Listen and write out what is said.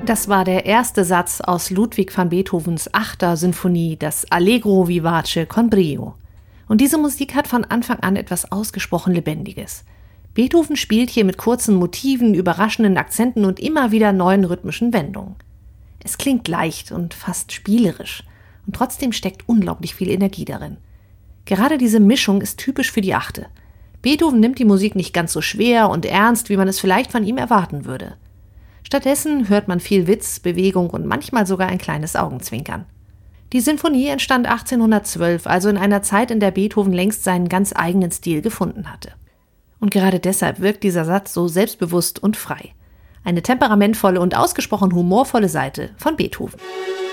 Das war der erste Satz aus Ludwig van Beethovens 8. Sinfonie, das Allegro vivace con brio. Und diese Musik hat von Anfang an etwas ausgesprochen Lebendiges. Beethoven spielt hier mit kurzen Motiven, überraschenden Akzenten und immer wieder neuen rhythmischen Wendungen. Es klingt leicht und fast spielerisch und trotzdem steckt unglaublich viel Energie darin. Gerade diese Mischung ist typisch für die 8. Beethoven nimmt die Musik nicht ganz so schwer und ernst, wie man es vielleicht von ihm erwarten würde. Stattdessen hört man viel Witz, Bewegung und manchmal sogar ein kleines Augenzwinkern. Die Sinfonie entstand 1812, also in einer Zeit, in der Beethoven längst seinen ganz eigenen Stil gefunden hatte. Und gerade deshalb wirkt dieser Satz so selbstbewusst und frei. Eine temperamentvolle und ausgesprochen humorvolle Seite von Beethoven.